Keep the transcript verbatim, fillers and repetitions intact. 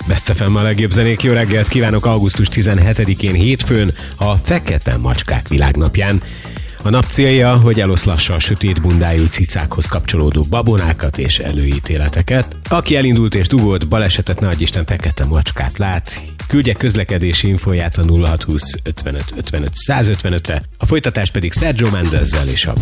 Best ef em a legjobb zenék, jó reggelt kívánok augusztus tizenhetedikén hétfőn, a Fekete Macskák világnapján. A nap célja, hogy eloszlassa a sötét bundájú cicákhoz kapcsolódó babonákat és előítéleteket. Aki elindult és dugott, balesetet, ne adj Isten, fekete macskát lát, küldje közlekedési infóját a nulla hat húsz ötvenöt ötvenöt százötvenötre, a folytatást pedig Sergio Mendezzel és a